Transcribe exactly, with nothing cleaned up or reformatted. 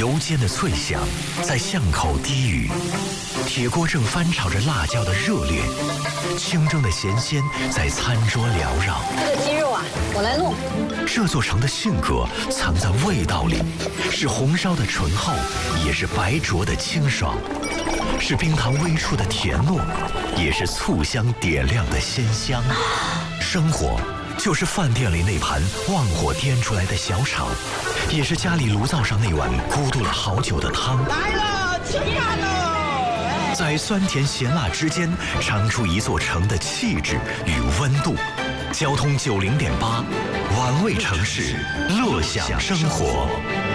油煎的脆响在巷口低语，铁锅正翻炒着辣椒的热烈，清蒸的咸鲜在餐桌缭绕。 这个鸡肉啊，我来弄。 这座城的性格藏在味道里，是红烧的醇厚，也是白灼的清爽，是冰糖微出的甜糯，也是醋香点亮的鲜香。生活就是饭店里那盘旺火颠出来的小炒，也是家里炉灶上那碗咕嘟了好久的汤。 来了，起饭喽！ 在酸甜咸辣之间，尝出一座城的气质与温度。交通九零点八，玩味城市，乐享生活。